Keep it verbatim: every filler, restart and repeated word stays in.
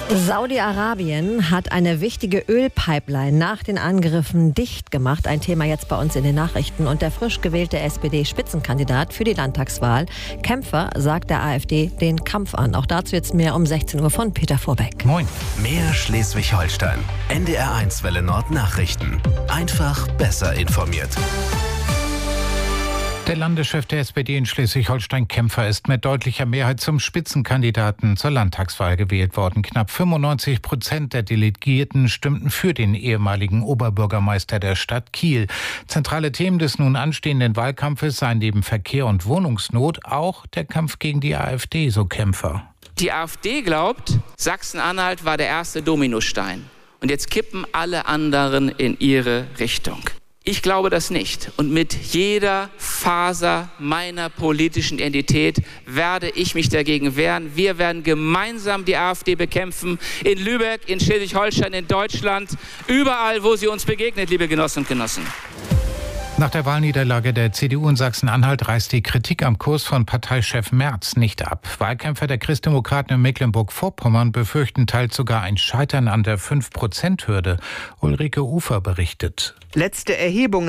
Saudi-Arabien hat eine wichtige Ölpipeline nach den Angriffen dicht gemacht. Ein Thema jetzt bei uns in den Nachrichten. Und der frisch gewählte S P D-Spitzenkandidat für die Landtagswahl, Kämpfer, sagt der AfD den Kampf an. Auch dazu jetzt mehr um sechzehn Uhr von Peter Vorbeck. Moin. Mehr Schleswig-Holstein. N D R eins Welle Nord Nachrichten. Einfach besser informiert. Der Landeschef der S P D in Schleswig-Holstein, Kämpfer, ist mit deutlicher Mehrheit zum Spitzenkandidaten zur Landtagswahl gewählt worden. Knapp fünfundneunzig Prozent der Delegierten stimmten für den ehemaligen Oberbürgermeister der Stadt Kiel. Zentrale Themen des nun anstehenden Wahlkampfes seien neben Verkehr und Wohnungsnot auch der Kampf gegen die AfD, so Kämpfer. Die AfD glaubt, Sachsen-Anhalt war der erste Dominostein. Und jetzt kippen alle anderen in ihre Richtung. Ich glaube das nicht. Und mit jeder Faser meiner politischen Identität werde ich mich dagegen wehren. Wir werden gemeinsam die AfD bekämpfen. In Lübeck, in Schleswig-Holstein, in Deutschland. Überall, wo sie uns begegnet, liebe Genossinnen und Genossen. Nach der Wahlniederlage der C D U in Sachsen-Anhalt reißt die Kritik am Kurs von Parteichef Merz nicht ab. Wahlkämpfer der Christdemokraten in Mecklenburg-Vorpommern befürchten teils sogar ein Scheitern an der fünf Prozent Hürde. Ulrike Ufer berichtet. Letzte Erhebungen